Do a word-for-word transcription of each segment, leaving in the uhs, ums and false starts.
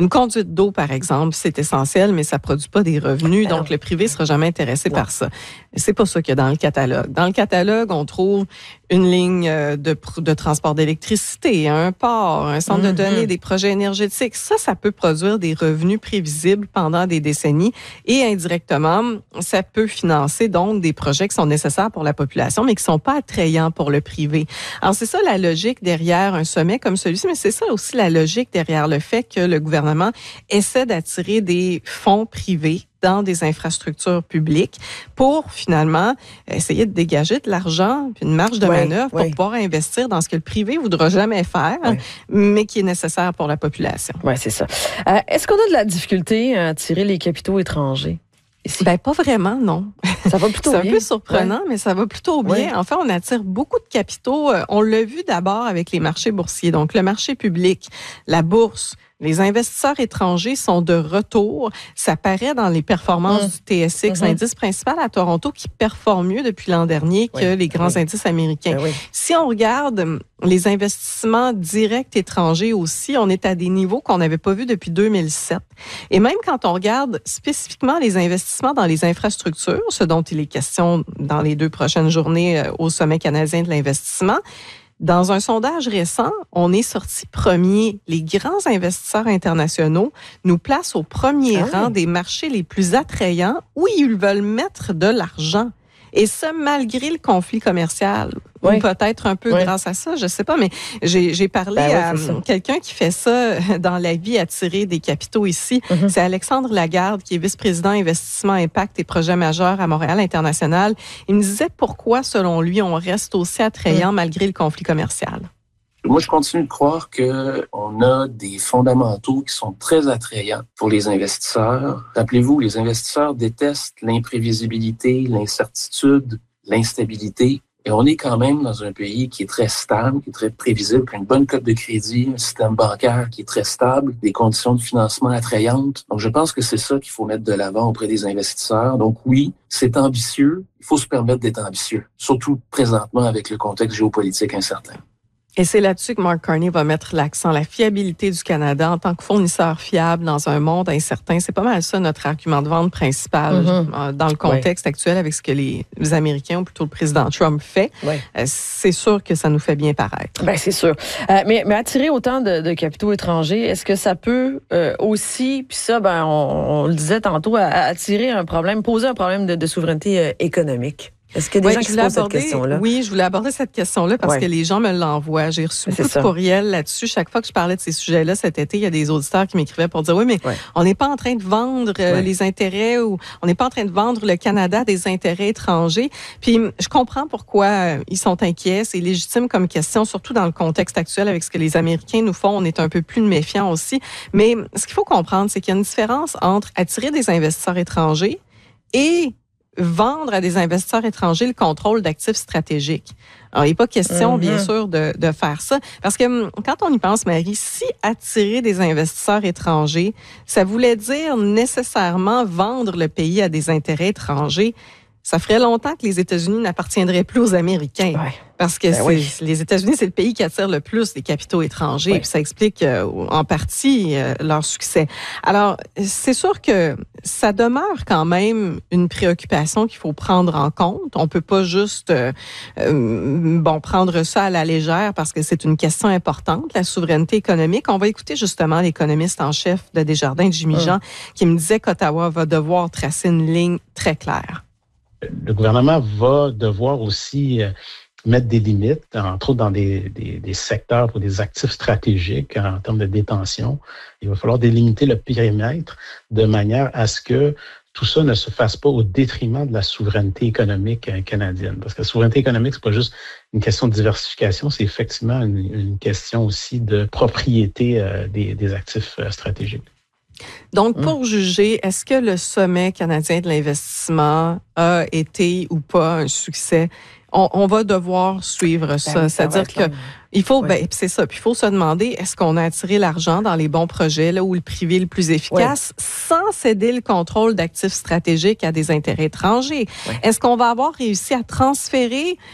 Une conduite d'eau, par exemple, c'est essentiel, mais ça produit pas des revenus, donc le privé sera jamais intéressé non. par ça. C'est pas ça qu'il y a dans le catalogue. Dans le catalogue, on trouve une ligne de, de transport d'électricité, un port, un centre mm-hmm. de données, des projets énergétiques. Ça, ça peut produire des revenus prévisibles pendant des décennies et indirectement, ça peut financer donc des projets qui sont nécessaires pour la population, mais qui sont pas attrayants pour le privé. Alors, c'est ça la logique derrière un sommet comme celui-ci, mais c'est ça aussi la logique derrière le fait que le gouvernement essaie d'attirer des fonds privés dans des infrastructures publiques pour finalement essayer de dégager de l'argent puis une marge de oui, manœuvre pour oui. pouvoir investir dans ce que le privé ne voudra jamais faire, oui. mais qui est nécessaire pour la population. Oui, c'est ça. Euh, est-ce qu'on a de la difficulté à attirer les capitaux étrangers? Ici? Ben pas vraiment, non. Ça va plutôt bien. C'est un peu surprenant, ouais. mais ça va plutôt bien. Ouais. En fait, on attire beaucoup de capitaux. On l'a vu d'abord avec les marchés boursiers. Donc, le marché public, la bourse, les investisseurs étrangers sont de retour. Ça paraît dans les performances mmh. du T S X, mmh. l'indice principal à Toronto, qui performe mieux depuis l'an dernier que oui. les grands oui. indices américains. Ben oui. Si on regarde les investissements directs étrangers aussi, on est à des niveaux qu'on n'avait pas vus depuis deux mille sept. Et même quand on regarde spécifiquement les investissements dans les infrastructures, ce dont il est question dans les deux prochaines journées au Sommet canadien de l'investissement, dans un sondage récent, on est sorti premier. Les grands investisseurs internationaux nous placent au premier ah rang oui. des marchés les plus attrayants où ils veulent mettre de l'argent. Et ça, malgré le conflit commercial. Oui. Ou peut-être un peu oui. grâce à ça, je sais pas, mais j'ai, j'ai parlé ben oui, à quelqu'un qui fait ça dans la vie, attirer des capitaux ici. Mm-hmm. C'est Alexandre Lagarde, qui est vice-président investissement impact et projets majeurs à Montréal International. Il me disait pourquoi, selon lui, on reste aussi attrayant mm. malgré le conflit commercial. Moi, je continue de croire qu'on a des fondamentaux qui sont très attrayants pour les investisseurs. Rappelez-vous, les investisseurs détestent l'imprévisibilité, l'incertitude, l'instabilité. Et on est quand même dans un pays qui est très stable, qui est très prévisible, qui a une bonne cote de crédit, un système bancaire qui est très stable, des conditions de financement attrayantes. Donc, je pense que c'est ça qu'il faut mettre de l'avant auprès des investisseurs. Donc, oui, c'est ambitieux. Il faut se permettre d'être ambitieux, surtout présentement avec le contexte géopolitique incertain. Et c'est là-dessus que Mark Carney va mettre l'accent, la fiabilité du Canada en tant que fournisseur fiable dans un monde incertain. C'est pas mal ça notre argument de vente principal mm-hmm. dans le contexte oui. actuel avec ce que les, les Américains ou plutôt le président Trump fait. Oui. Euh, c'est sûr que ça nous fait bien paraître. Ben c'est sûr. Euh, mais, mais attirer autant de, de capitaux étrangers, est-ce que ça peut euh, aussi, puis ça, ben on, on le disait tantôt, à, à attirer un problème, poser un problème de, de souveraineté euh, économique? Est-ce qu'il y a des oui, gens qui se posent aborder, cette question-là? Oui, je voulais aborder cette question-là parce ouais. que les gens me l'envoient. J'ai reçu beaucoup de courriels là-dessus. Chaque fois que je parlais de ces sujets-là cet été, il y a des auditeurs qui m'écrivaient pour dire « Oui, mais ouais. on n'est pas en train de vendre euh, ouais. les intérêts ou on n'est pas en train de vendre le Canada à des intérêts étrangers. » Puis je comprends pourquoi euh, ils sont inquiets. C'est légitime comme question, surtout dans le contexte actuel avec ce que les Américains nous font. On est un peu plus méfiants aussi. Mais ce qu'il faut comprendre, c'est qu'il y a une différence entre attirer des investisseurs étrangers et vendre à des investisseurs étrangers le contrôle d'actifs stratégiques. Alors, il n'est pas question, mm-hmm. bien sûr, de, de faire ça. Parce que quand on y pense, Marie, si attirer des investisseurs étrangers, ça voulait dire nécessairement vendre le pays à des intérêts étrangers, ça ferait longtemps que les États-Unis n'appartiendraient plus aux Américains. Ouais. Parce que ben c'est, oui. les États-Unis, c'est le pays qui attire le plus des capitaux étrangers. Oui. Puis ça explique euh, en partie euh, leur succès. Alors, c'est sûr que ça demeure quand même une préoccupation qu'il faut prendre en compte. On peut pas juste euh, euh, bon prendre ça à la légère parce que c'est une question importante, la souveraineté économique. On va écouter justement l'économiste en chef de Desjardins, Jimmy hum. Jean, qui me disait qu'Ottawa va devoir tracer une ligne très claire. Le gouvernement va devoir aussi euh, mettre des limites, entre autres dans des, des, des secteurs ou des actifs stratégiques en termes de détention. Il va falloir délimiter le périmètre de manière à ce que tout ça ne se fasse pas au détriment de la souveraineté économique euh, canadienne. Parce que la souveraineté économique, c'est pas juste une question de diversification, c'est effectivement une, une question aussi de propriété euh, des, des actifs euh, stratégiques. Donc, pour mmh. juger, est-ce que le sommet canadien de l'investissement a été ou pas un succès? On, on va devoir suivre ben, ça. C'est-à-dire que long. il faut, oui. ben, c'est ça. Puis il faut se demander, est-ce qu'on a attiré l'argent dans les bons projets, là où le privé est le plus efficace, oui. sans céder le contrôle d'actifs stratégiques à des intérêts étrangers? Oui. Est-ce qu'on va avoir réussi à transférer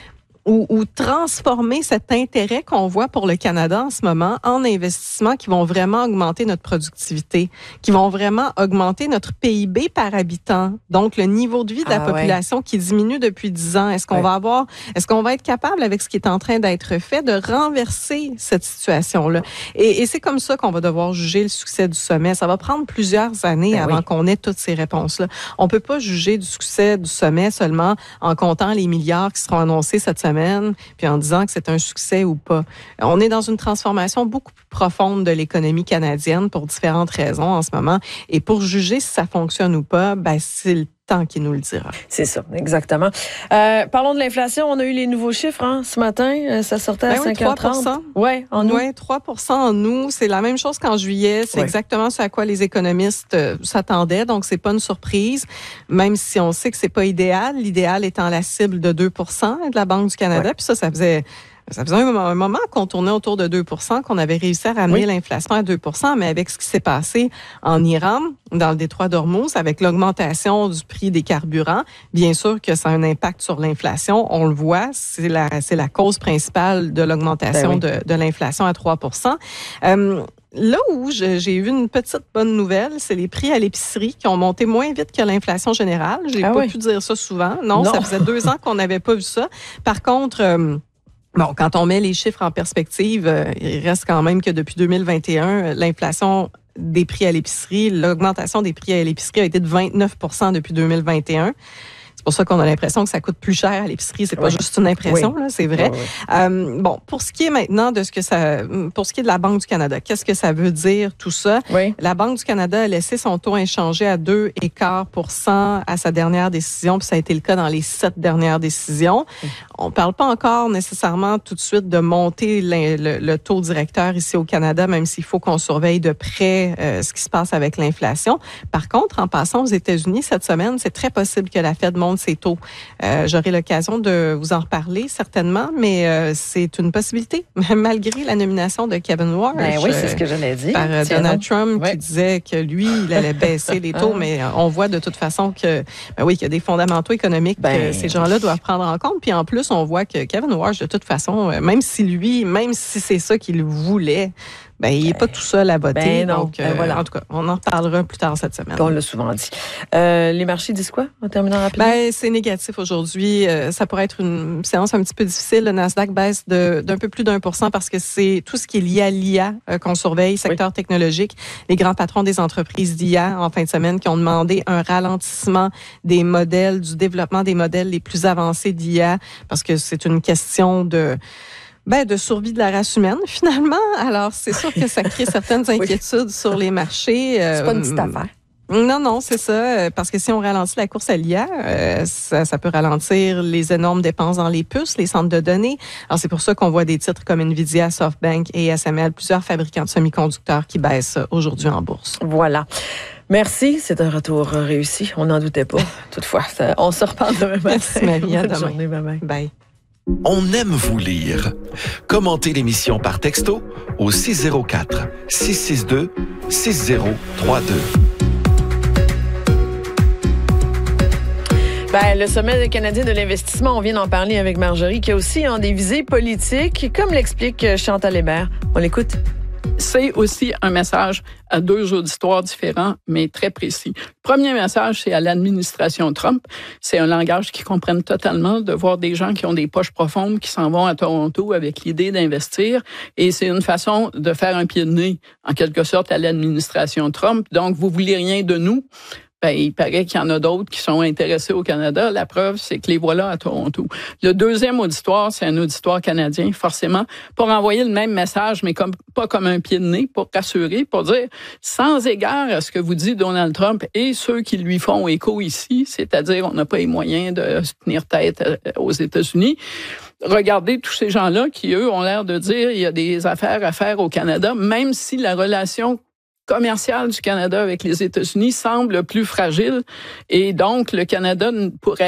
ou, ou transformer cet intérêt qu'on voit pour le Canada en ce moment en investissements qui vont vraiment augmenter notre productivité, qui vont vraiment augmenter notre P I B par habitant, donc le niveau de vie de la ah, population ouais. qui diminue depuis dix ans. Est-ce qu'on ouais. va avoir, est-ce qu'on va être capable, avec ce qui est en train d'être fait, de renverser cette situation-là? Et, et c'est comme ça qu'on va devoir juger le succès du sommet. Ça va prendre plusieurs années ben avant oui. qu'on ait toutes ces réponses-là. On peut pas juger du succès du sommet seulement en comptant les milliards qui seront annoncés cette semaine, puis en disant que c'est un succès ou pas. On est dans une transformation beaucoup plus profonde de l'économie canadienne pour différentes raisons en ce moment. Et pour juger si ça fonctionne ou pas, ben c'est le temps qui nous le dira. C'est ça, exactement. Euh, parlons de l'inflation. On a eu les nouveaux chiffres hein, ce matin. Ça sortait à ben oui, cinq heures trente. Oui, en août. Oui, trois pour cent en août. C'est la même chose qu'en juillet. C'est ouais. exactement ce à quoi les économistes euh, s'attendaient. Donc, c'est pas une surprise, même si on sait que c'est pas idéal. L'idéal étant la cible de deux pour cent de la Banque du Canada. Ouais. Puis ça, ça faisait... Ça faisait un moment qu'on tournait autour de deux pour cent, qu'on avait réussi à ramener oui. l'inflation à deux pour cent, mais avec ce qui s'est passé en Iran, dans le détroit d'Ormuz, avec l'augmentation du prix des carburants, bien sûr que ça a un impact sur l'inflation. On le voit, c'est la, c'est la cause principale de l'augmentation ben oui. de, de l'inflation à trois pour cent. Euh, Là où j'ai eu une petite bonne nouvelle, c'est les prix à l'épicerie qui ont monté moins vite que l'inflation générale. J'ai ah pas oui. pu dire ça souvent. Non, non. Ça faisait deux ans qu'on n'avait pas vu ça. Par contre... Euh, Bon, quand on met les chiffres en perspective, euh, il reste quand même que depuis deux mille vingt et un, l'inflation des prix à l'épicerie, l'augmentation des prix à l'épicerie a été de vingt-neuf pour cent depuis deux mille vingt et un. C'est pour ça qu'on a l'impression que ça coûte plus cher à l'épicerie. C'est pas oui. juste une impression, oui. là, c'est vrai. Oui, oui. Euh, bon, pour ce qui est maintenant de ce que ça, pour ce qui est de la Banque du Canada, qu'est-ce que ça veut dire tout ça oui. La Banque du Canada a laissé son taux inchangé à deux virgule quinze pour cent à sa dernière décision, puis ça a été le cas dans les sept dernières décisions. Oui. On parle pas encore nécessairement tout de suite de monter le, le, le taux directeur ici au Canada, même s'il faut qu'on surveille de près euh, ce qui se passe avec l'inflation. Par contre, en passant aux États-Unis cette semaine, c'est très possible que la Fed monte ses taux. Euh, j'aurai l'occasion de vous en reparler certainement, mais euh, c'est une possibilité, malgré la nomination de Kevin Warsh. Ben oui, c'est ce que j'allais dire. Par euh, Donald Trump oui. qui disait que lui, il allait baisser les taux, mais on voit de toute façon que, ben oui, qu'il y a des fondamentaux économiques ben... que ces gens-là doivent prendre en compte. Puis en plus, on voit que Kevin Warsh, de toute façon, même si lui, même si c'est ça qu'il voulait, ben, il n'est pas tout seul à voter. Ben non, donc, euh, ben voilà. En tout cas, on en reparlera plus tard cette semaine. On l'a souvent dit. Euh, les marchés disent quoi, en terminant rapidement? Ben, c'est négatif aujourd'hui. Euh, ça pourrait être une séance un petit peu difficile. Le Nasdaq baisse de, d'un peu plus d'un pour cent parce que c'est tout ce qui est lié à l'I A euh, qu'on surveille, secteur oui. technologique. Les grands patrons des entreprises d'I A en fin de semaine qui ont demandé un ralentissement des modèles, du développement des modèles les plus avancés d'I A parce que c'est une question de... Ben, de survie de la race humaine, finalement. Alors, c'est sûr que ça crée certaines inquiétudes oui. sur les marchés. C'est pas une petite affaire. Non, non, c'est ça. Parce que si on ralentit la course à l'I A, euh, ça, ça peut ralentir les énormes dépenses dans les puces, les centres de données. Alors, c'est pour ça qu'on voit des titres comme Nvidia, SoftBank et A S M L, plusieurs fabricants de semi-conducteurs qui baissent aujourd'hui en bourse. Voilà. Merci, c'est un retour réussi. On n'en doutait pas. Toutefois, ça, on se reparle demain matin. Merci, Marie. À demain. Journée, bye bye. Bye. On aime vous lire. Commentez l'émission par texto au six zéro quatre, six six deux, six zéro trois deux. Ben, le sommet canadien de l'investissement, on vient d'en parler avec Marjorie, qui a aussi hein, des visées politiques, comme l'explique Chantal Hébert. On l'écoute. C'est aussi un message à deux auditoires différents, mais très précis. Le premier message, c'est à l'administration Trump. C'est un langage qu'ils comprennent totalement, de voir des gens qui ont des poches profondes qui s'en vont à Toronto avec l'idée d'investir. Et c'est une façon de faire un pied de nez, en quelque sorte, à l'administration Trump. Donc, vous voulez rien de nous? Ben, il paraît qu'il y en a d'autres qui sont intéressés au Canada. La preuve, c'est que les voilà à Toronto. Le deuxième auditoire, c'est un auditoire canadien, forcément, pour envoyer le même message, mais comme pas comme un pied de nez, pour rassurer, pour dire, sans égard à ce que vous dit Donald Trump et ceux qui lui font écho ici, c'est-à-dire on n'a pas les moyens de se tenir tête aux États-Unis. Regardez tous ces gens-là qui, eux, ont l'air de dire il y a des affaires à faire au Canada, même si la relation commerciale du Canada avec les États-Unis semble plus fragile et donc le Canada pourrait être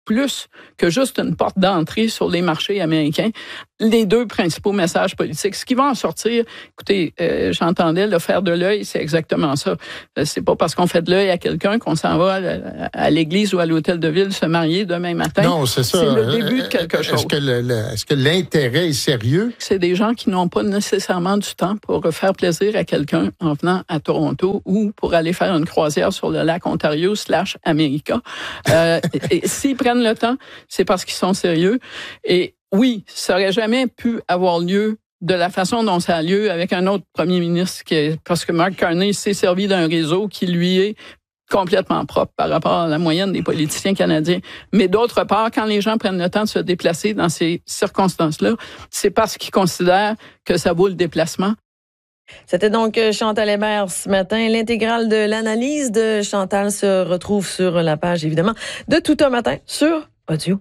plus que juste une porte d'entrée sur les marchés américains, les deux principaux messages politiques. Ce qui va en sortir, écoutez, euh, j'entendais le faire de l'œil, c'est exactement ça. C'est pas parce qu'on fait de l'œil à quelqu'un qu'on s'en va à, à l'église ou à l'hôtel de ville se marier demain matin. Non, c'est ça. C'est le début de quelque chose. Est-ce que, le, le, est-ce que l'intérêt est sérieux? C'est des gens qui n'ont pas nécessairement du temps pour faire plaisir à quelqu'un en venant à Toronto ou pour aller faire une croisière sur le lac Ontario slash America. Euh, et, et s'ils prennent le temps, c'est parce qu'ils sont sérieux. Et oui, ça n'aurait jamais pu avoir lieu de la façon dont ça a lieu avec un autre premier ministre, qui est, parce que Mark Carney s'est servi d'un réseau qui lui est complètement propre par rapport à la moyenne des politiciens canadiens. Mais d'autre part, quand les gens prennent le temps de se déplacer dans ces circonstances-là, c'est parce qu'ils considèrent que ça vaut le déplacement. C'était donc Chantal Hébert ce matin. L'intégrale de l'analyse de Chantal se retrouve sur la page, évidemment, de Tout un matin sur Audio.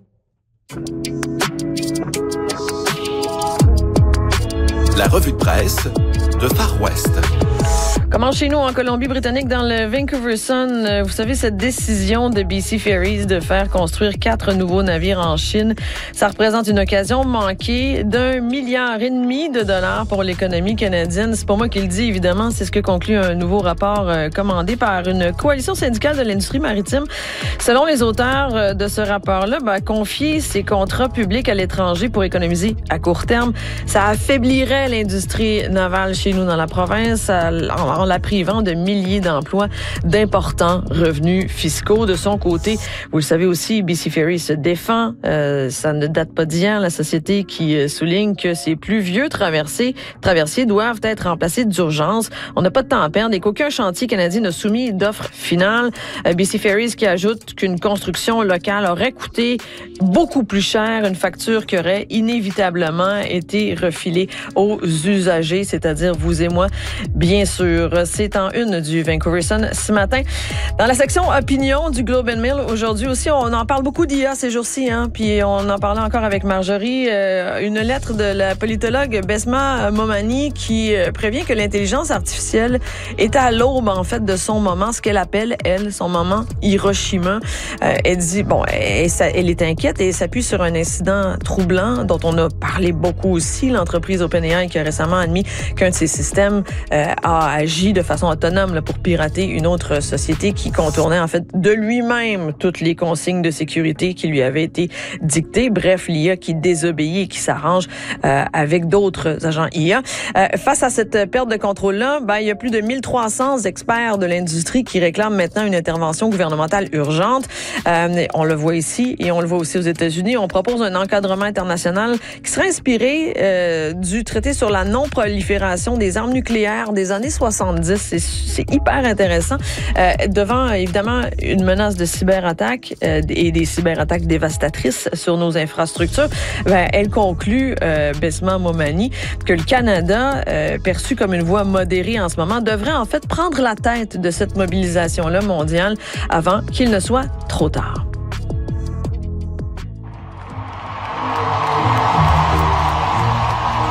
La revue de presse de Far West. Comment chez nous, en Colombie-Britannique, dans le Vancouver Sun, vous savez, cette décision de B C Ferries de faire construire quatre nouveaux navires en Chine, ça représente une occasion manquée d'un milliard et demi de dollars pour l'économie canadienne. C'est pas moi qui le dis, évidemment, c'est ce que conclut un nouveau rapport commandé par une coalition syndicale de l'industrie maritime. Selon les auteurs de ce rapport-là, ben, confier ces contrats publics à l'étranger pour économiser à court terme, ça affaiblirait l'industrie navale chez nous dans la province, en la privant de milliers d'emplois, d'importants revenus fiscaux. De son côté, vous le savez aussi, B C Ferries se défend. Euh, ça ne date pas d'hier, la société qui souligne que ces plus vieux traversiers, traversiers doivent être remplacés d'urgence. On n'a pas de temps à perdre et qu'aucun chantier canadien n'a soumis d'offre finale. Euh, B C Ferries qui ajoute qu'une construction locale aurait coûté beaucoup plus cher, une facture qui aurait inévitablement été refilée aux usagers, c'est-à-dire vous et moi, bien sûr. C'est en une du Vancouver Sun ce matin. Dans la section opinion du Globe and Mail, aujourd'hui aussi, on en parle beaucoup d'I A ces jours-ci, hein, puis on en parlait encore avec Marjorie. Euh, une lettre de la politologue Besma Momani qui prévient que l'intelligence artificielle est à l'aube, en fait, de son moment, ce qu'elle appelle, elle, son moment Hiroshima. Euh, elle dit, bon, elle, elle est inquiète et s'appuie sur un incident troublant dont on a parlé beaucoup aussi. L'entreprise OpenAI qui a récemment admis qu'un de ses systèmes euh, a agi de façon autonome là, pour pirater une autre société qui contournait en fait de lui-même toutes les consignes de sécurité qui lui avaient été dictées. Bref, l'I A qui désobéit et qui s'arrange euh, avec d'autres agents I A. Euh, face à cette perte de contrôle-là, ben, il y a plus de mille trois cents experts de l'industrie qui réclament maintenant une intervention gouvernementale urgente. Euh, on le voit ici et on le voit aussi aux États-Unis. On propose un encadrement international qui serait inspiré euh, du traité sur la non-prolifération des armes nucléaires des années soixante-dix. C'est, c'est hyper intéressant. Euh, devant, évidemment, une menace de cyberattaque euh, et des cyberattaques dévastatrices sur nos infrastructures, ben, elle conclut, euh, Besma Momani, que le Canada, euh, perçu comme une voie modérée en ce moment, devrait en fait prendre la tête de cette mobilisation-là mondiale avant qu'il ne soit trop tard.